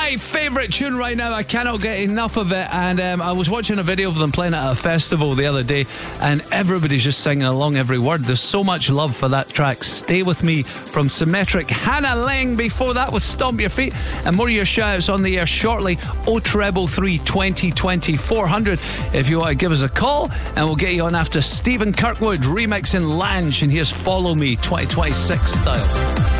my favourite tune right now. I cannot get enough of it. And I was watching a video of them playing it at a festival the other day, and everybody's just singing along every word. There's so much love for that track. Stay With Me from Symmetric. Hannah Lang before that with Stomp Your Feet. And more of your shout-outs on the air shortly. 0333 2020 400 if you want to give us a call, and we'll get you on after Stephen Kirkwood remixing Lange. And here's Follow Me 2026 style.